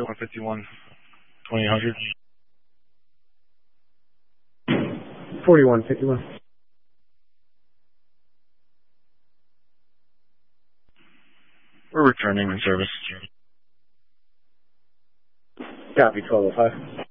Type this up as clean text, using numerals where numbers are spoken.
4151, 2800. 4151. We're returning in service. Copy, 1205.